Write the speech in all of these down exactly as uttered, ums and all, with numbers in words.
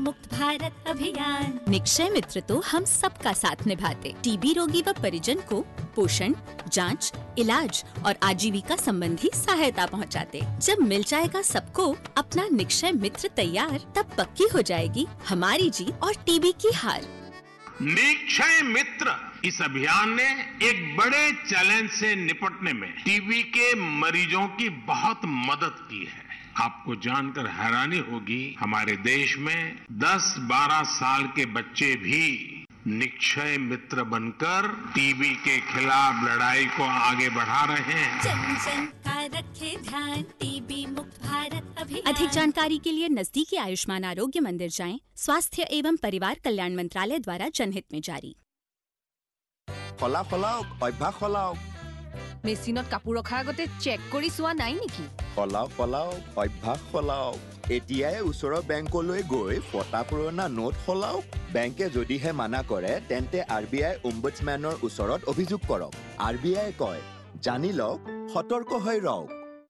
मुक्त भारत अभियान। निक्षय मित्र तो हम सबका साथ निभाते, टीबी रोगी व परिजन को पोषण, जांच, इलाज और आजीविका संबंधी सहायता पहुंचाते। जब मिल जाएगा सबको अपना निक्षय मित्र तैयार, तब पक्की हो जाएगी हमारी जीत और टीबी की हार। निक्षय मित्र इस अभियान ने एक बड़े चैलेंज से निपटने में टीबी के मरीजों की बहुत मदद की है। आपको जानकर हैरानी होगी, हमारे देश में दस बारह साल के बच्चे भी निक्षय मित्र बनकर टीबी के खिलाफ लड़ाई को आगे बढ़ा रहे हैं। जन जन का रखे ध्यान, टीबी मुक्त भारत अभियान। अधिक जानकारी के लिए नजदीकी आयुष्मान आरोग्य मंदिर जाएं। स्वास्थ्य एवं परिवार कल्याण मंत्रालय द्वारा जनहित में जारी। फला फलाओ अभ्यास फलाओ মেচিনত কাপোৰ ৰখাৰ আগতে চেক কৰি চোৱা নাই নেকি? ফলাও ফলাও অভ্যাস ফলাও এতিয়াই ওচৰৰ বেংকলৈ গৈ ফটা পুৰণা নোট ফলাও। বেংকে যদিহে মানা কৰে তেন্তে আৰবিআই অম্বুডছমেনৰ ওচৰত অভিযোগ কৰক। আৰবিআই কয়, জানি লওক, সতৰ্ক হৈ ৰওক।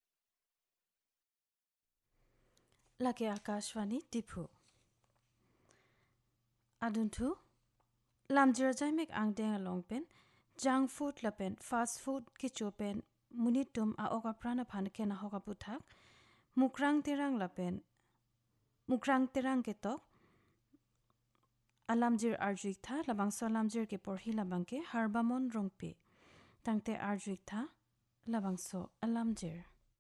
লাগে Akashvani Tipu আদুনথু লামজিৰজাইমেক আংদেং long pant junk food lapen fast food kichopen munitum a oka prana phan kena hoka puthak mukrang terang lapen mukrang terang ketok alamjir arjuik tha labang solamjir ke porhi labang ke harbamon rongpe tangte arjuik tha labang so alamjir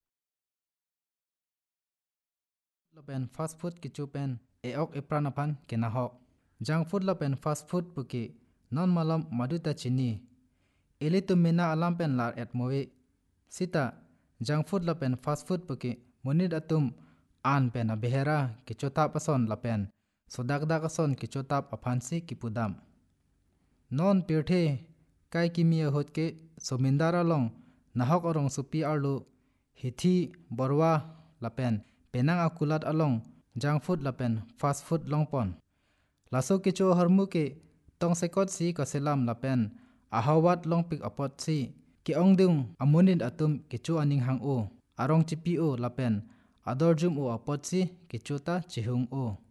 lapen fast food kichopen e ok e prana phan kena hok junk food lapen fast food puki non malam maduta chini Elitu mina alam pen lar et moe sita junk food la pen fast food puki monid atum an pen a behera ki chota pason la pen sodak dak ason ki chota aphansi ki pudam non pirthe kai kimia hotke somindara long nahok orong supi arlu hithi borwa la pen penang akulat along junk food la pen fast food long pon laso ki cho harmu ke tong sekot si ka selam la pen ahawat long pik apot si ki ongdung amunin atum kichu aning hang o arong chipi o lapen ador jum o apot si kichuta chihung o